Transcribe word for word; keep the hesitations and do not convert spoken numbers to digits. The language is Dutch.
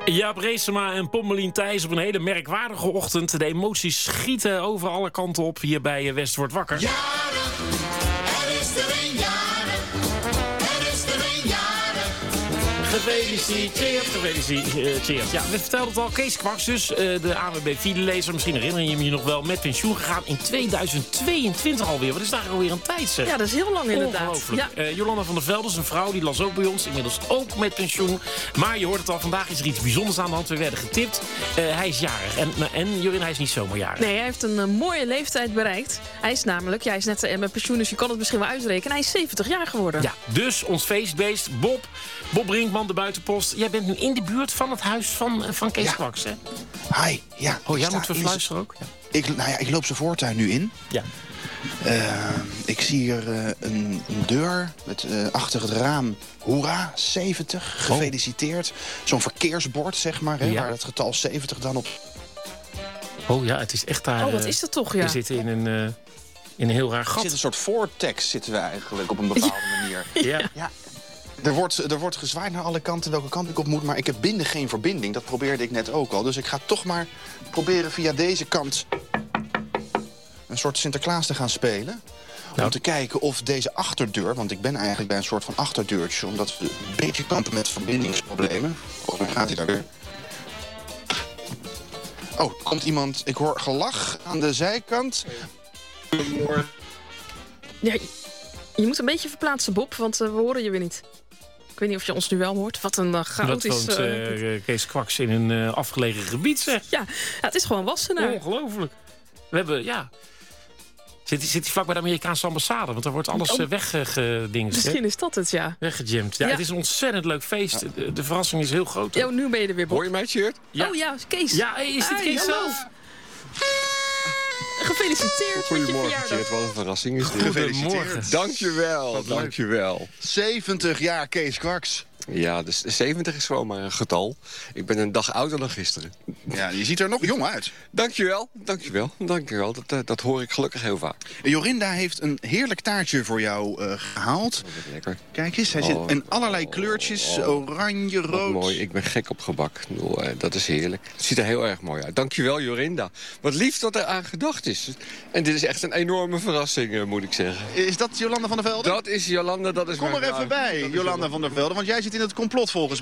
Jaap Reesema en Pommelien Thijs op een hele merkwaardige ochtend. De emoties schieten over alle kanten op hier bij West Wordt Wakker. Jaren, er is er een jaren, er is er een jaren. Gefeliciteerd, gefeliciteerd. Ja, we vertelden het al, Kees Kwaks dus, uh, de A W B filelezer. Misschien herinner je hem je nog wel, met pensioen gegaan in tweeduizend tweeëntwintig alweer. Wat is daar alweer een tijd, zeg. Ja, dat is heel lang inderdaad. Ongelooflijk. Ja. Uh, Jolanda van der Velde is een vrouw, die las ook bij ons. Inmiddels ook met pensioen. Maar je hoort het al, vandaag is er iets bijzonders aan de hand. We werden getipt. Uh, hij is jarig. En, en Jorin, hij is niet zomaar jarig. Nee, hij heeft een uh, mooie leeftijd bereikt. Hij is namelijk, ja, hij is net uh, met pensioen, dus je kan het misschien wel uitrekenen. Hij is zeventig jaar geworden. Ja, dus ons feestbeest, Bob. Bob Brinkman, de buitenpost. Jij bent nu in de buurt van het huis van, van Kees Ja. Kwaks, hè? Hi, ja. Oh, ik jij sta moet we in fluisteren ook? Ja. z- Ik, nou ja, ik loop zijn voortuin nu in. Ja. Uh, ik zie hier uh, een, een deur met uh, achter het raam... Hoera, zeventig, gefeliciteerd. Zo'n verkeersbord, zeg maar, hè, Ja. waar het getal zeventig dan op... Oh ja, het is echt daar... Oh, wat uh, is dat toch, ja. We zitten in een, uh, in een heel raar Er gat. zit een soort voortekst, zitten we eigenlijk op een bepaalde manier. Ja. Ja. Er wordt, er wordt gezwaaid naar alle kanten welke kant ik op moet... maar ik heb binnen geen verbinding. Dat probeerde ik net ook al. Dus ik ga toch maar proberen via deze kant... een soort Sinterklaas te gaan spelen. Nou. Om te kijken of deze achterdeur... want ik ben eigenlijk bij een soort van achterdeurtje... omdat we een beetje kampen met verbindingsproblemen. Volgens mij gaat hij daar weer. Oh, er komt iemand... Ik hoor gelach aan de zijkant. Ja, je, je moet een beetje verplaatsen, Bob, want uh, we horen je weer niet. Ik weet niet of je ons nu wel hoort. Wat een uh, Dat chaotisch... woont uh, uh, Kees Kwaks in een uh, afgelegen gebied, zeg. ja, ja, het is gewoon Wassenaar. Ongelooflijk. We hebben, ja... Zit, zit hij vlak bij de Amerikaanse ambassade? Want er wordt alles Oh. uh, weggedingest, Misschien is dat het, ja. weggejamd. Ja, Ja. Het is een ontzettend leuk feest. De, de verrassing is heel groot. Ja, nu ben je er weer, Bob. Hoor je mij, Tjeerd? Ja. Oh ja, Kees. Ja, hey, is dit Hey, Kees hallo. zelf? Gefeliciteerd met je Goedemorgen, verjaardag. Tjeerd. Wat een verrassing is dit. Goedemorgen. Dankjewel, dankjewel. zeventig jaar Kees Kwaks. Ja, dus zeventig is gewoon maar een getal. Ik ben een dag ouder dan gisteren. Ja, je ziet er nog jong uit. Dankjewel, dankjewel, dankjewel. Dat, uh, dat hoor ik gelukkig heel vaak. Jorinda heeft een heerlijk taartje voor jou uh, gehaald. Dat is lekker. Kijk eens, hij Oh, zit in allerlei kleurtjes. oh, oranje, Wat rood. mooi, ik ben gek op gebak. Ik bedoel, uh, dat is heerlijk. Het ziet er heel erg mooi uit. Dankjewel, Jorinda. Wat lief dat er aan gedacht is. En dit is echt een enorme verrassing, uh, moet ik zeggen. Is dat Jolanda van der Velde? Dat is Jolanda, dat is Kom mijn er even vrouw. bij, Dat is Jolanda van der Velde. Want jij zit in het complot volgens